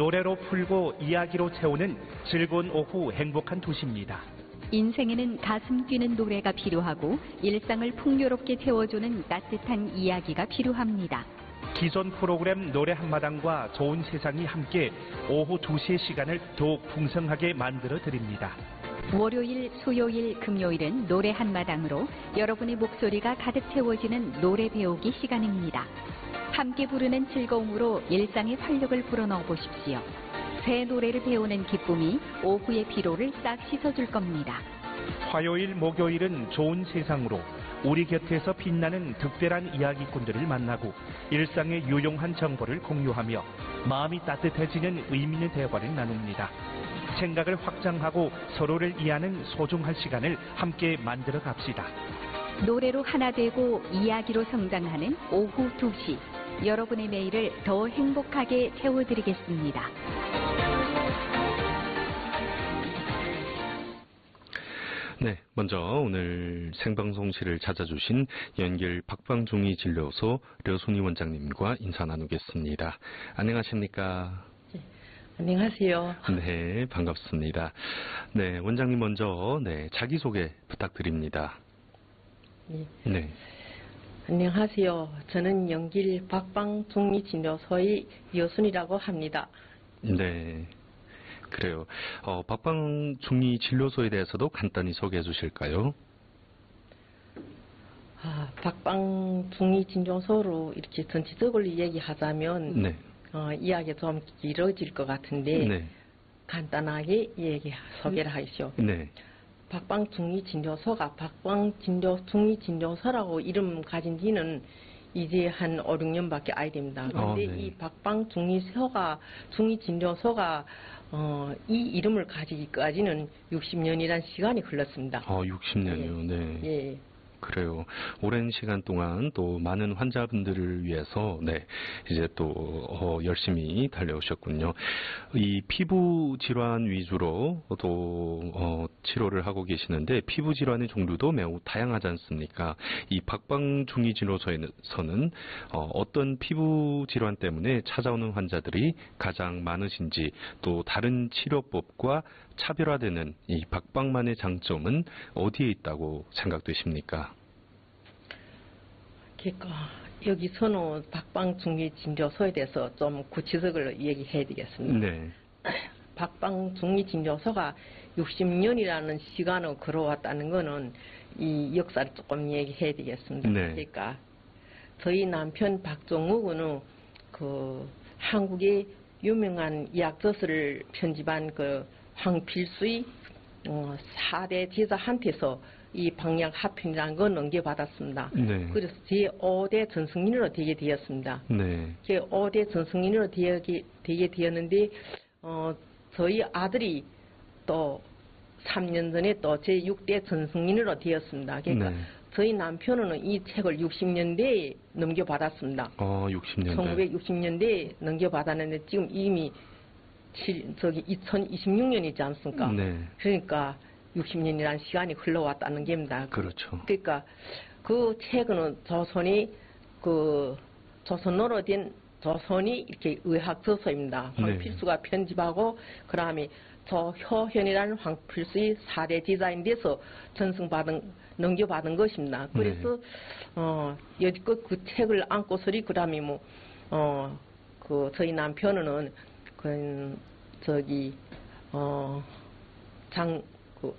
노래로 풀고 이야기로 채우는 즐거운 오후 행복한 도시입니다. 인생에는 가슴 뛰는 노래가 필요하고 일상을 풍요롭게 채워주는 따뜻한 이야기가 필요합니다. 기존 프로그램 노래 한마당과 좋은 세상이 함께 오후 2시의 시간을 더욱 풍성하게 만들어 드립니다. 월요일, 수요일, 금요일은 노래 한마당으로 여러분의 목소리가 가득 채워지는 노래 배우기 시간입니다. 함께 부르는 즐거움으로 일상의 활력을 불어넣어 보십시오. 새 노래를 배우는 기쁨이 오후의 피로를 싹 씻어줄 겁니다. 화요일, 목요일은 좋은 세상으로 우리 곁에서 빛나는 특별한 이야기꾼들을 만나고 일상의 유용한 정보를 공유하며 마음이 따뜻해지는 의미 있는 대화를 나눕니다. 생각을 확장하고 서로를 이해하는 소중한 시간을 함께 만들어 갑시다. 노래로 하나 되고 이야기로 성장하는 오후 2시. 여러분의 매일을 더 행복하게 채워드리겠습니다. 네, 먼저 오늘 생방송실을 찾아주신 연길 박방중이 진료소 려순희 원장님과 인사 나누겠습니다. 안녕하십니까? 네, 안녕하세요. 네, 반갑습니다. 네, 원장님 먼저 자기소개 부탁드립니다. 네. 안녕하세요. 저는 연길 박방중이 진료소의 여순이라고 합니다. 네. 그래요. 박방중이 진료소에 대해서도 간단히 소개해 주실까요? 박방중이 진료소로 이렇게 전체적으로 얘기하자면 이야기가 좀 길어질 것 같은데 네. 간단하게 소개를 하시오. 네. 박방중이 진료소가 박방중이 진료소라고 이름 가진 지는 이제 한 5, 6년밖에 안 됩니다. 그런데 네. 이 박방중이 진료소가 이 이름을 가지기까지는 60년이라는 시간이 흘렀습니다. 60년이요. 네. 예. 그래요. 오랜 시간 동안 또 많은 환자분들을 위해서 이제 또 열심히 달려오셨군요. 이 피부 질환 위주로 또 치료를 하고 계시는데 피부 질환의 종류도 매우 다양하지 않습니까? 이 박방중이 진료소에서는 어떤 피부 질환 때문에 찾아오는 환자들이 가장 많으신지 또 다른 치료법과 차별화되는 이 박방만의 장점은 어디에 있다고 생각되십니까? 그러니까 여기서는 박방중이 진료소에 대해서 좀 구체적으로 얘기해야 되겠습니다. 네. 박방중이 진료소가 60년이라는 시간을 걸어왔다는 거는 이 역사를 조금 얘기해야 되겠습니다. 네. 그러니까 저희 남편 박종욱은 그 한국의 유명한 의학저서를 편집한 그 황필수의 4대 제자한테서 이 방향합편이라는 걸 넘겨받았습니다. 네. 그래서 제5대 전승인으로 되게 되었습니다. 네. 제5대 전승인으로 되게 되었는데 저희 아들이 또 3년 전에 또 제6대 전승인으로 되었습니다. 그러니까 네. 저희 남편은 이 책을 60년대에 넘겨받았습니다. 60년대. 1960년대에 넘겨받았는데 지금 이미 2026년이지 않습니까? 네. 그러니까 60년이라는 시간이 흘러왔다는 겁니다. 그렇죠. 그러니까 그 책은 조선어로 된 조선이 이렇게 의학 저서입니다. 황필수가 편집하고 그다음에 조효현이라는 황필수의 4대 제자인데서 넘겨받은 것입니다. 그래서 여지껏 그 책을 안고서리 그다음에 저희 남편은